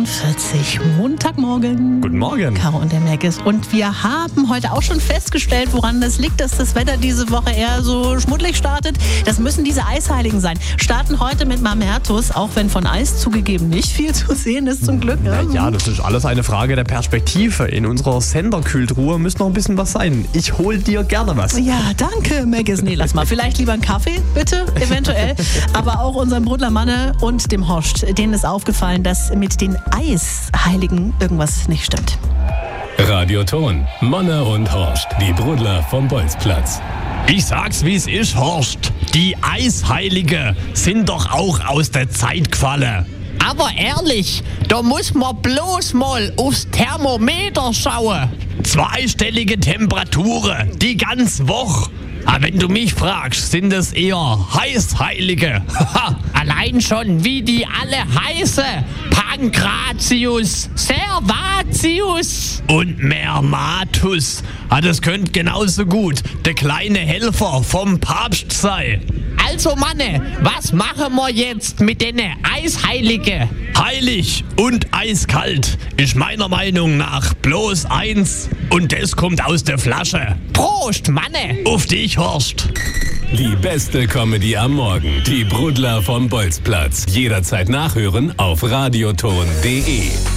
Montagmorgen. Guten Morgen. Caro und der Meckes. Und wir haben heute auch schon festgestellt, woran das liegt, dass das Wetter diese Woche eher so schmuddelig startet. Das müssen diese Eisheiligen sein. Starten heute mit Mamertus, auch wenn von Eis zugegeben nicht viel zu sehen ist, zum Glück. Ja, das ist alles eine Frage der Perspektive. In unserer Senderkühltruhe müsste noch ein bisschen was sein. Ich hol dir gerne was. Ja, danke, Meckes. Nee, lass mal. Vielleicht lieber einen Kaffee, bitte, eventuell. Aber auch unserem Brudler Manne und dem Horst, denen ist aufgefallen, dass mit den Eisheiligen irgendwas nicht stimmt. Radioton, Manne und Horst, die Brudler vom Bolzplatz. Ich sag's, wie es ist, Horst. Die Eisheilige sind doch auch aus der Zeit gefallen. Aber ehrlich, da muss man bloß mal aufs Thermometer schauen. Zweistellige Temperaturen, die ganze Woche. Aber wenn du mich fragst, sind es eher Heißheilige. Allein schon, wie die alle heißen. Pankratius, Servatius. Und Mermatus. Das könnte genauso gut der kleine Helfer vom Papst sein. Also Manne, was machen wir jetzt mit den Eisheiligen? Heilig und eiskalt ist meiner Meinung nach bloß eins. Und das kommt aus der Flasche. Prost, Manne! Auf dich, Horst. Die beste Comedy am Morgen. Die Brudler vom Bolzplatz. Jederzeit nachhören auf radioton.de.